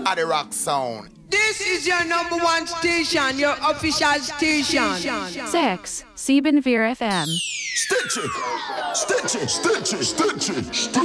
at the rock sound. This is your number one station, your official station. 6. Siebenveer FM. Stitch it! Stitch it! Stitch it! Stitch it!